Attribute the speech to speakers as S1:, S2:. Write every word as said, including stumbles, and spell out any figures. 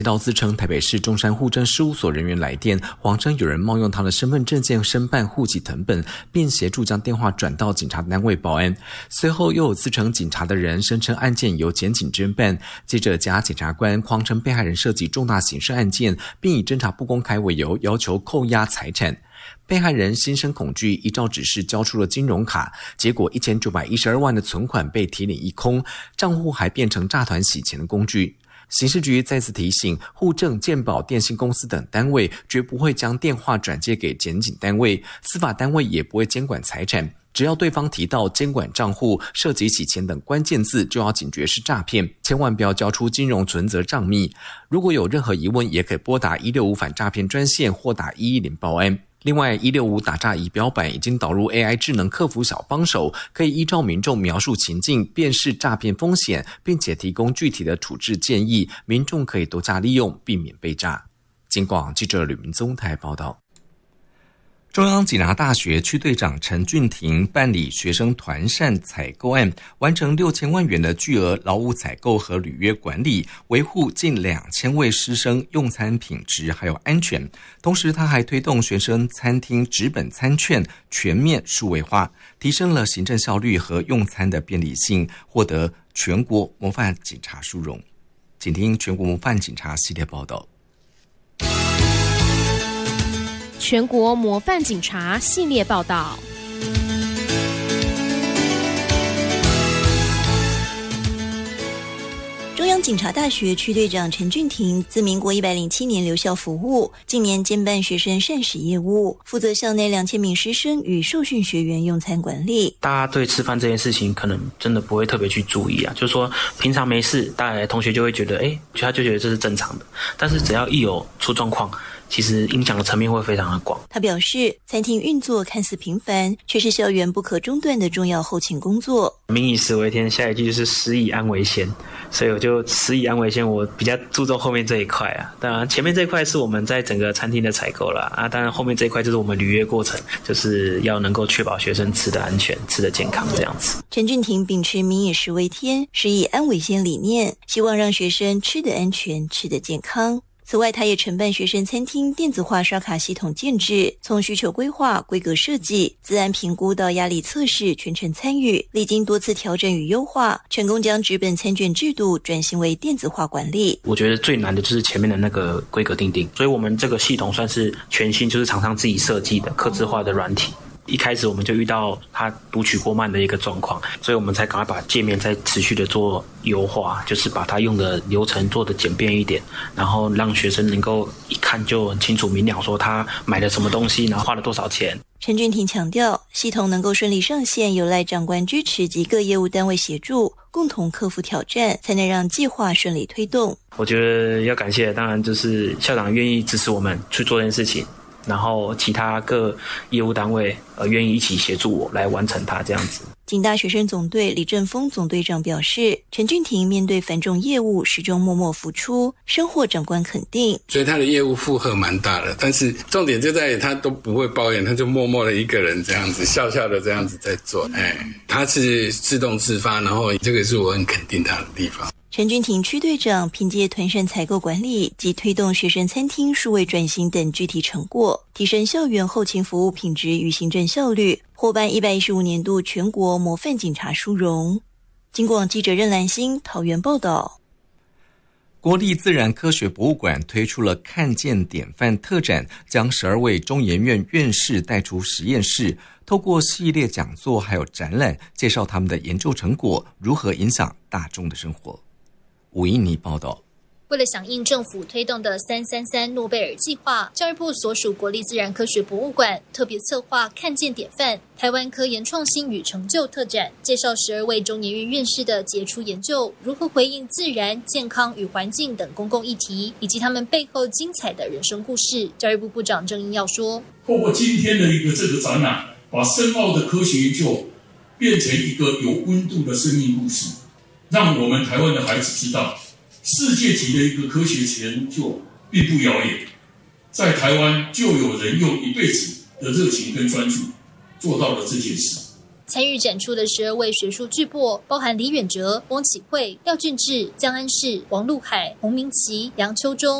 S1: 接到自称台北市中山户政事务所人员来电，谎称有人冒用他的身份证件申办户籍誊本，并协助将电话转到警察单位报案。随后又有自称警察的人声称案件由检警侦办，接着假检察官谎称被害人涉及重大刑事案件，并以侦查不公开为由要求扣押财产。被害人心生恐惧，依照指示交出了金融卡，结果一千九百一十二万的存款被提领一空，账户还变成诈团洗钱的工具。刑事局再次提醒，户政、健保、电信公司等单位绝不会将电话转接给检警单位，司法单位也不会监管财产。只要对方提到监管账户、涉及洗钱等关键字，就要警觉是诈骗，千万不要交出金融存折账密。如果有任何疑问，也可以拨打一六五反诈骗专线或打一一零报案。另外，一六五打诈仪表板已经导入 A I 智能客服小帮手，可以依照民众描述情境，辨识诈骗风险，并且提供具体的处置建议，民众可以多加利用，避免被诈。警广记者吕明宗台报道。中央警察大学区队长陈俊廷办理学生团扇采购案，完成六千万元的巨额劳务采购和履约管理，维护近两千位师生用餐品质还有安全。同时，他还推动学生餐厅纸本餐券全面数位化，提升了行政效率和用餐的便利性，获得全国模范警察殊荣。请听全国模范警察系列报道。
S2: 全国模范警察系列报道。
S3: 中央警察大学区队长陈俊廷自民国一百零七年留校服务，近年兼办学生膳食业务，负责校内两千名师生与受训学员用餐管理。
S4: 大家对吃饭这件事情可能真的不会特别去注意啊，就是说平常没事，大家同学就会觉得，哎，他就觉得这是正常的。但是只要一有出状况，其实影响的层面会非常的广。
S3: 他表示，餐厅运作看似平凡，却是校园不可中断的重要后勤工作。
S4: 民以食为天，下一句就是食以安为先，所以我就食以安为先，我比较注重后面这一块啊。当然前面这一块是我们在整个餐厅的采购啦，啊，当然后面这一块就是我们履约过程，就是要能够确保学生吃的安全、吃的健康这样子。
S3: 陈俊廷秉持民以食为天、食以安为先理念，希望让学生吃得安全、吃得健康。此外，他也承办学生餐厅电子化刷卡系统建制，从需求规划、规格设计、资安评估到压力测试，全程参与，历经多次调整与优化，成功将纸本餐券制度转型为电子化管理。
S4: 我觉得最难的就是前面的那个规格定定，所以我们这个系统算是全新，就是厂商自己设计的客制化的软体。一开始我们就遇到它读取过慢的一个状况，所以我们才赶快把界面再持续的做优化，就是把它用的流程做的简便一点，然后让学生能够一看就很清楚明了说他买了什么东西，然后花了多少钱。
S3: 陈俊廷强调，系统能够顺利上线，有赖长官支持及各业务单位协助，共同克服挑战，才能让计划顺利推动。
S4: 我觉得要感谢，当然就是校长愿意支持我们去做这件事情，然后其他各业务单位呃愿意一起协助我来完成它这样子。
S3: 警大学生总队李正峰总队长表示，陈俊廷面对繁重业务始终默默付出，深获长官肯定。
S5: 所以他的业务负荷蛮大的，但是重点就在于他都不会抱怨，他就默默的一个人这样子笑笑的这样子在做。哎，他是自动自发，然后这个是我很肯定他的地方。
S3: 陈俊廷区队长凭借团扇采购管理及推动学生餐厅数位转型等具体成果，提升校园后勤服务品质与行政效率，获颁一百一十五年度全国模范警察殊荣。警广记者任兰心桃园报道。
S1: 国立自然科学博物馆推出了看见典范特展，将十二位中研院院士带出实验室，透过系列讲座还有展览，介绍他们的研究成果如何影响大众的生活。吴印妮报道。
S6: 为了响应政府推动的三三三诺贝尔计划，教育部所属国立自然科学博物馆特别策划看见典范台湾科研创新与成就特展，介绍十二位中研院院士的杰出研究如何回应自然、健康与环境等公共议题，以及他们背后精彩的人生故事。教育部部长郑英耀说，
S7: 透过今天的一个这个展览，把深奥的科学研究变成一个有温度的生命故事，让我们台湾的孩子知道世界级的一个科学研究并不遥远，在台湾就有人用一辈子的热情跟专注做到了这件事。
S6: 参与展出的十二位学术巨擘，包含李远哲、翁启惠、廖俊志、江安世、王陆海、洪明奇、杨秋中。